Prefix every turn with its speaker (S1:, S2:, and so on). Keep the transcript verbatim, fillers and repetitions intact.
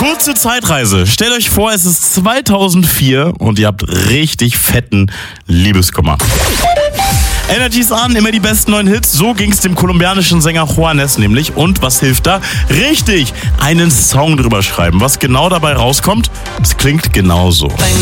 S1: Kurze Zeitreise. Stellt euch vor, es ist zweitausendvier und ihr habt richtig fetten Liebeskummer. Energy's an, immer die besten neuen Hits. So ging's dem kolumbianischen Sänger Juanes nämlich. Und was hilft da? Richtig, einen Song drüber schreiben. Was genau dabei rauskommt, es klingt genauso.